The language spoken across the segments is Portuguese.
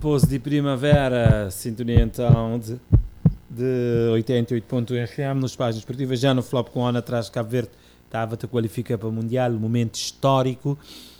Pose de primavera, sintonia então de 88.1 FM nos páginas esportivas, já no flop com a Ana atrás, Cabo Verde estava a qualificar para o Mundial, um momento histórico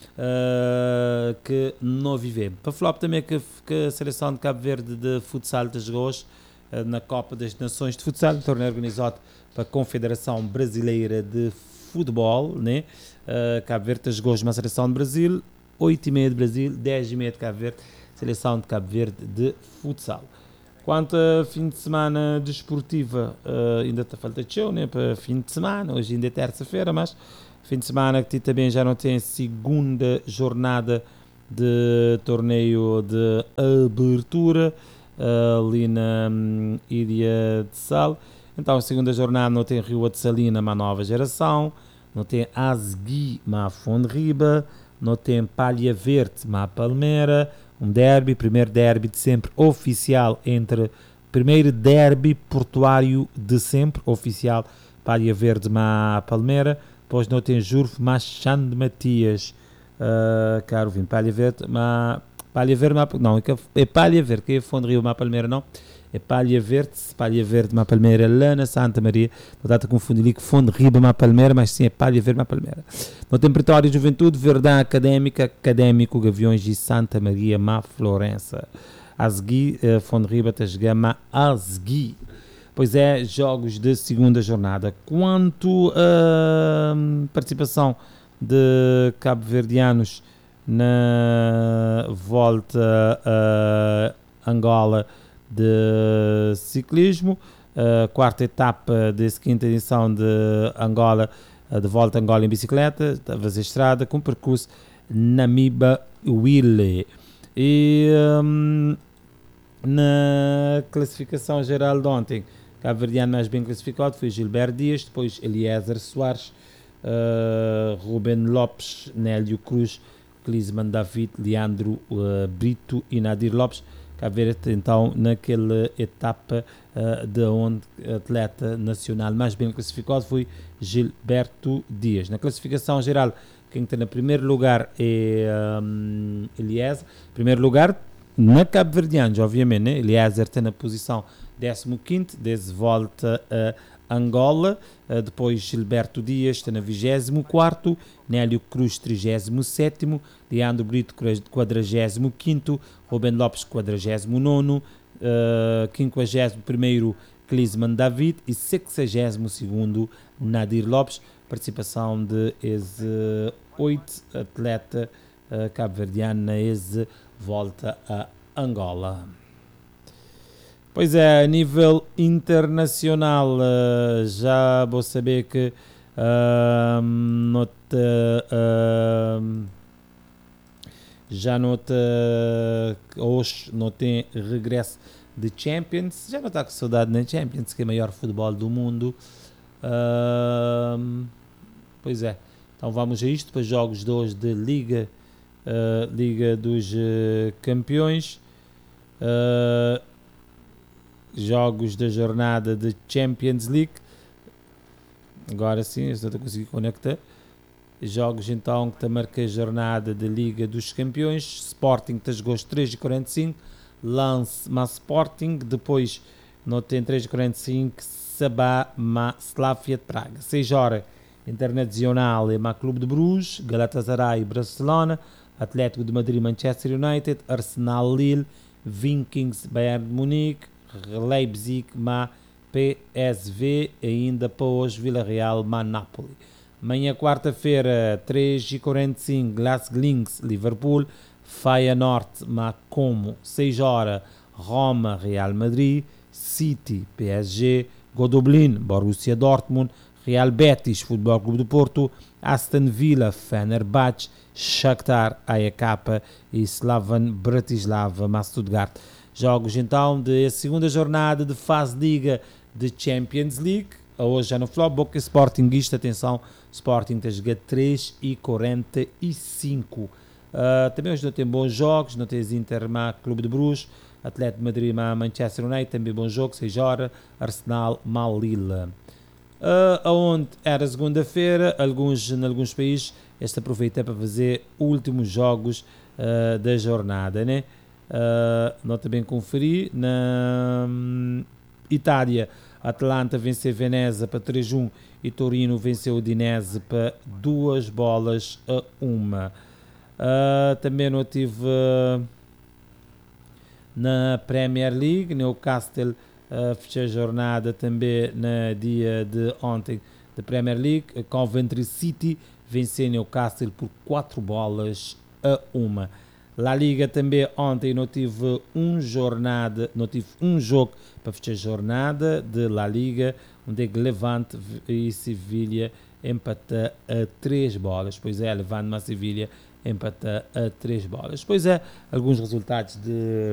que não vivemos. Para flop também que a seleção de Cabo Verde de futsal jogou hoje na Copa das Nações de Futsal, um torneio organizado para a Confederação Brasileira de Futebol, né? Cabo Verde jogou hoje uma seleção de Brasil, 8h30 de Brasil, 10h30 de Cabo Verde, seleção de Cabo Verde de futsal. Quanto a fim de semana desportiva, ainda está falta de show, né, para fim de semana, hoje ainda é terça-feira, mas fim de semana que também já não tem segunda jornada de torneio de abertura ali na Ilha de Sal. Então, a segunda jornada não tem Rio de Salina, uma nova geração, não tem Asgui, uma Fonriba, não tem Palha Verde, uma Palmeira, um derby, primeiro derby de sempre oficial primeiro derby portuário de sempre oficial, Palha Verde, uma Palmeira, depois não tem Jurf, mas Xan de Matias, caro vim, Palha Verde, uma não, é Palha Verde, que é Fonriba, uma Palmeira não, é Palha Verde, uma Palmeira lá na Santa Maria. Não está a confundir ali com Fonte Riba, uma Palmeira, mas sim é Palha Verde, uma Palmeira. No Temperatório de Juventude, Verdão Académica, Académico, Gaviões de Santa Maria, má Florença. Asgui, Fonte Riba, Tasgama, Asgui. Pois é, jogos de segunda jornada. Quanto à participação de cabo-verdianos na volta a Angola de ciclismo, quarta etapa dessa quinta edição de Angola, de volta a Angola em bicicleta, estava a estrada com percurso Namiba-Wille. E na classificação geral de ontem, cabo-verdiano mais bem classificado foi Gilberto Dias, depois Eliezer Soares, Ruben Lopes, Nélio Cruz, Clisman David, Leandro Brito e Nadir Lopes. A ver então naquela etapa de onde atleta nacional mais bem classificado foi Gilberto Dias. Na classificação geral, quem está no primeiro lugar é Eliezer. Primeiro lugar na Cabo-Verdianos, obviamente, né? Eliezer está na posição 15º, desde volta a Angola, depois Gilberto Dias está na 24º, Nélio Cruz 37º, Leandro Brito 45º, Ruben Lopes 49º, 51º Clisman David e 62º Nadir Lopes. Participação de 8 atleta cabo-verdiano na volta a Angola. Pois é, a nível internacional, já vou saber que hoje não tem regresso de Champions, já não está com saudade na Champions, que é o maior futebol do mundo. Pois é, então vamos a isto, para jogos de hoje de Liga dos Campeões. Jogos da jornada de Champions League. Agora sim, estou a conseguir conectar. Jogos então que marca a jornada de Liga dos Campeões. Sporting jogou 3h45. Lance ma Sporting. Depois não tem 3h45. Sabah ma Slavia de Praga. 6h Internacional e ma Clube de Bruges. Galatasaray Barcelona. Atlético de Madrid Manchester United. Arsenal Lille. Vikings Bayern de Munique. Leipzig, PSV, ainda para hoje Villarreal, Napoli. Amanhã, quarta-feira, 3h45, Glasgow Links, Liverpool, Feyenoord, Como, 6h, Roma, Real Madrid, City, PSG, Godoblin, Borussia Dortmund, Real Betis, Futebol Clube do Porto, Aston Villa, Fenerbahçe, Shakhtar, AEK e Slavan Bratislava, Stuttgart. Jogos então de segunda jornada de fase de Liga de Champions League. Hoje já no flop, Boca Sportingista, atenção, Sporting está a jogar 3h45. Também hoje não tem bons jogos, não tem Inter, Clube de Bruges, Atlético de Madrid, Manchester United, também bom jogo, 6h, Arsenal, Lille. Onde era segunda-feira, em alguns países, este aproveita para fazer últimos jogos da jornada, né? Não também conferi. Na Itália, Atalanta venceu Veneza para 3-1 e Torino venceu o Udinese para 2-1. Também não tive na Premier League, Newcastle fechou a jornada também no dia de ontem da Premier League. Coventry City venceu Newcastle por 4-1. La Liga também ontem não tive um jogo para fechar a jornada de La Liga, onde Levante e Sevilha empata a 3 bolas. Pois é, Levante e Sevilha empata a 3 bolas. Pois é, alguns resultados de